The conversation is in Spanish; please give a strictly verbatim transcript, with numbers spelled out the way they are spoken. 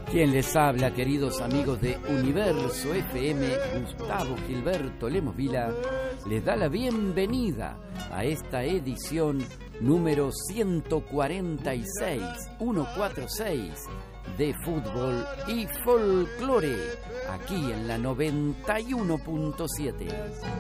Quien les habla, queridos amigos de Universo F M, Gustavo Gilberto Lemos Vila, les da la bienvenida a esta edición número ciento cuarenta y seis, ciento cuarenta y seis de Fútbol y Folclore, aquí en la noventa y uno punto siete.